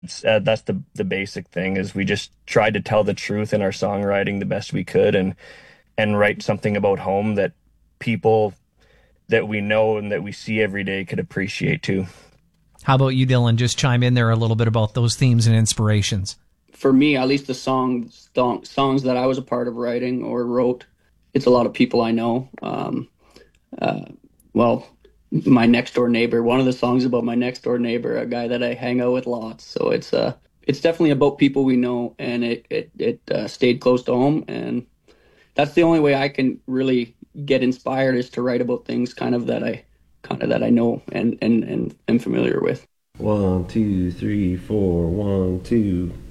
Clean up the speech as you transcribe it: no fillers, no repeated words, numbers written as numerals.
That's the basic thing is we just tried to tell the truth in our songwriting the best we could and write something about home that people that we know and that we see every day could appreciate too. How about you, Dylan? Just chime in there a little bit about those themes and inspirations. For me, at least the songs that I was a part of writing or wrote, it's a lot of people I know. Uh, well, my next door neighbor. One of the songs about my next door neighbor, a guy that I hang out with lots. So it's definitely about people we know, and it stayed close to home, and that's the only way I can really get inspired is to write about things kind of that I know and am familiar with. 1, 2, 3, 4, 1, 2.